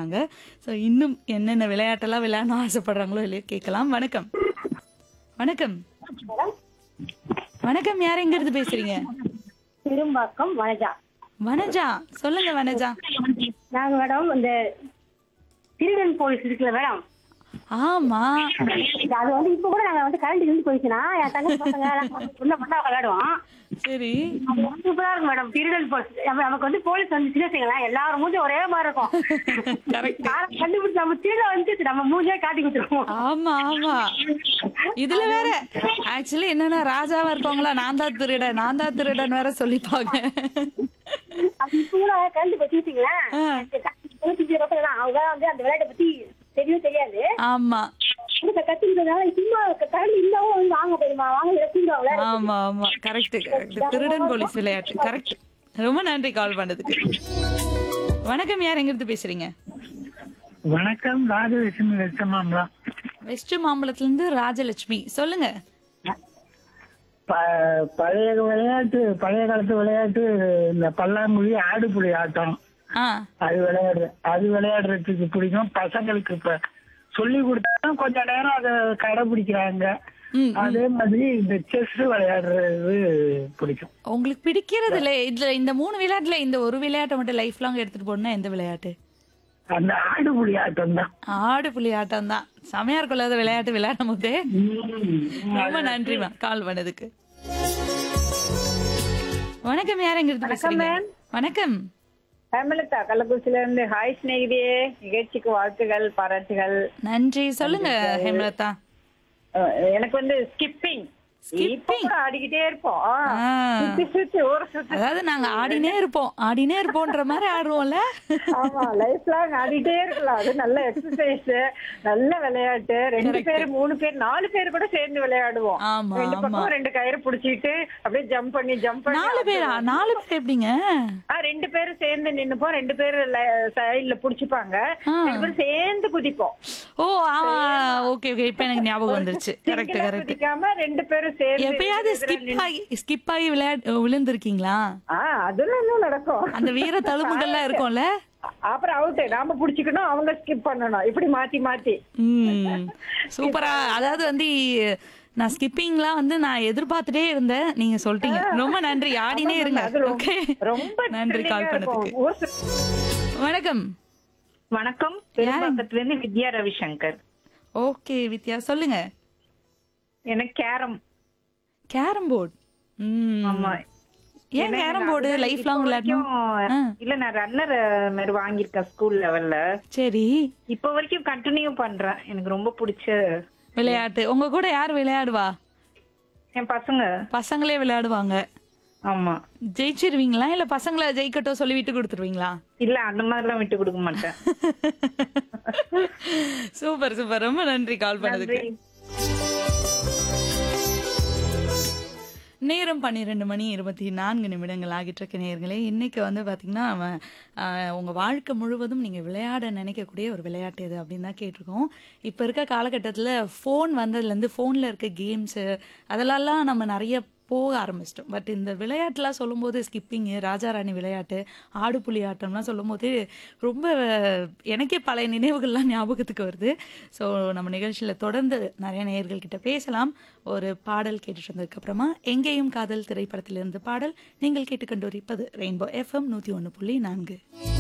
சொல்லியிருக்காங்க. ஸோ இன்னும் என்னென்ன விளையாட்டெல்லாம் விளையாடணும் ஆசைப்படுறாங்களோ இல்லையோ கேட்கலாம். வணக்கம். வணக்கம். வணக்கம். யார் எங்க இருந்து பேசுறீங்க? திரும்பாக்கம் வனஜா. வனஜா, சொல்லுங்க வனஜா. நாங்க மேடம் இந்த திருடன் போலீஸ் இருக்குல்ல மேடம், ஆமா. அது வந்து இப்ப கூட நாங்க வந்து கரண்ட் இருந்து போயிடுச்சுன்னா என் தங்கச்சி பசங்க உள்ள பண்ணா விளையாடுவோம். சரி. அது வந்து சூப்பரா இருக்கும் மேடம். திருடன் போலீஸ் நமக்கு வந்து போலீஸ் வந்து சின்ன செய்யலாம், எல்லாரும் மூஞ்சும் ஒரே மாதிரி இருக்கும். கரெக்ட். கண்டுபிடிச்சு நம்ம திருட வந்து நம்ம மூஞ்சியா காட்டி கொடுத்துருவோம். ஆமா ஆமா. இதுல வேற ஆக்சுவலி என்னன்னா ராஜாவா இருக்கவங்களா நான் தான் திருடன் வேற சொல்லிப்பாங்க. அது இப்ப கூட கரண்ட் வச்சுக்கிட்டீங்களா, அவங்க வந்து அந்த விளையாட்டை பத்தி தெரியவும் தெரியாது. ஆமா கத்துக்கிறதுனால சும்மா கரண்ட் இருந்தாவும் வந்து வாங்க போயிருமா வாங்க எடுத்துருவாங்க. ஆமா ஆமா. Correct correct. திருடன் போலீஸ் விளையாட்டு. கரெக்ட். ரொம்ப நன்றி கால் பண்ணதுக்கு. வணக்கம். யார் எங்க இருந்து பேசுறீங்க? வணக்கம், ராஜலட்சுமி வெச்சமாம்லா. வெஸ்ட் மாம்பலத்துல இருந்து ராஜலட்சுமி, சொல்லுங்க. பழைய பழைய காலத்து விளையாட்டு இந்த பல்லாங்குழி, ஆடுபுலி ஆட்டம், ஆ அது விளையாடுறதுக்கு பிடிக்கும். பசங்களுக்கு இப்ப சொல்லி கொடுத்தா கொஞ்ச நேரம் அதை கடைபிடிக்கிறாங்க. அதே மாதிரி இந்த செஸ் விளையாடுறது பிடிக்கும். உங்களுக்கு பிடிக்கிறது இல்ல இதுல இந்த 3 விளையாட்டுல இந்த ஒரு விளையாட்டை மட்டும் லைஃப் லாங் எடுத்துட்டு போனா எந்த விளையாட்டு? அந்த ஆடுபுலி ஆட்டம் தான். ஆடு புலி ஆட்டம் தான். செமையா இருக்குள்ள விளையாட்டு விளையாடும் போதே. ரொம்ப நன்றிமா கால் பண்ணதுக்கு. வணக்கம். யார் எங்க இருந்து பேசுறீங்க? வணக்கம். ஹேமலதா கள்ளக்குறிச்சியில இருந்து. ஹாய் ஸ்நேகிதியே, நிகழ்ச்சிக்கு வாழ்த்துகள், பாராட்டுகள். நன்றி. சொல்லுங்க ஹேமலதா. எனக்கு வந்து ஸ்கிப்பிங் ஆடிக்கிட்டே இருப்போம். சுத்தி சுத்தி ஊரை சுத்தி. அதாவது நாங்க ஆடினே இருப்போம்ன்ற மாதிரி ஆடுவோம்ல. ஆமா, லைஃப் லாங் ஆடிட்டே இருக்கலாம். அது நல்ல எக்ஸசைஸ், நல்ல விளையாட்டு. 2 பேர் 3 பேர் 4 பேர் கூட சேர்ந்து விளையாடுவோம். ஆமா 2 பக்கம் 2 கயிறு புடிச்சிட்டு அப்படியே ஜம்ப் பண்ணி 4 பேரா? 4 பேர் எப்படிங்க? 2 பேரும் சேர்ந்து நின்னுப்போம், 2 பேர் சைடுல புடிச்சுப்பாங்க, 2 பேரும் சேர்ந்து குதிப்போம். ஓ ஓகே ஓகே. இப்ப எனக்கு ஞாபகம் வந்துருச்சு. Correct correct. குதிக்காம 2 பேரும் சேர்ந்து. எப்பயாவது ஸ்கிப் ஆகி விழுந்திருக்கீங்களா? அதெல்லாம் இன்னும் நடக்கும். அந்த வீர தழும்புகள்லாம் இருக்கும்ல. அப்புறம் அவுட் நாம புடிச்சுக்கணும், அவங்க ஸ்கிப் பண்ணணும், இப்படி மாத்தி மாத்தி. சூப்பரா. அதாவது வந்து நான் ஸ்கிப்பிங்லாம் வந்து நான் எதிர்பார்த்துட்டே இருந்தேன், நீங்க சொல்லிட்டீங்க. ரொம்ப நன்றி. ஆடினே இருங்க. ஓகே, ரொம்ப நன்றி கால் பண்ணதுக்கு. வணக்கம். வணக்கம். பெரும்பாக்கத்துல இருந்து வித்யா ரவிசங்கர். ஓகே வித்யா, சொல்லுங்க. எனக்கு கேரம் போர்டு. ஆமா. ஏன் கேரம் போர்டு லைஃப் லாங் விளையாடணும்? இல்ல, நான் ரன்னர் மாதிரி வாங்கியிருக்கேன் ஸ்கூல் லெவல்ல. சரி. இப்ப வரைக்கும் கண்டினியூ பண்றேன். எனக்கு ரொம்ப பிடிச்ச விளையாட்டு. உங்க கூட யார் விளையாடுவா? என் பசங்களே விளையாடுவாங்க. ஆமா. ஜெயிச்சிருவீங்களா இல்ல பசங்களை ஜெயிக்கட்டும் சொல்லி விட்டு கொடுத்துருவீங்களா? இல்ல, அந்த மாதிரிலாம் விட்டு கொடுக்க மாட்டேன். Super super. ரொம்ப நன்றி கால் பண்ணதுக்கு. நேரம் 12:24 ஆகிட்டு இருக்க நேயர்களே. இன்னைக்கு வந்து பார்த்தீங்கன்னா உங்கள் வாழ்க்கை முழுவதும் நீங்கள் விளையாட நினைக்கக்கூடிய ஒரு விளையாட்டு எது அப்படின்னு தான் கேட்டிருக்கோம். இப்போ இருக்க காலகட்டத்தில் ஃபோன் வந்ததுலேருந்து ஃபோனில் இருக்க கேம்ஸு அதெல்லாம் நம்ம நிறைய போக ஆரம்பிச்சிட்டோம். பட் இந்த விளையாட்டுலாம் சொல்லும்போது ஸ்கிப்பிங்கு, ராஜாராணி விளையாட்டு, ஆடுபுலி ஆட்டம்லாம் சொல்லும்போது ரொம்ப எனக்கே பழைய நினைவுகள்லாம் ஞாபகத்துக்கு வருது. ஸோ நம்ம நிகழ்ச்சியில் தொடர்ந்து நிறைய நேயர்கள்கிட்ட பேசலாம். ஒரு பாடல் கேட்டுட்டு வந்ததுக்கப்புறமா எங்கேயும் காதல் திரைப்படத்திலிருந்து பாடல் நீங்கள் கேட்டுக்கொண்டு இருப்பது ரெயின்போ FM 101.4.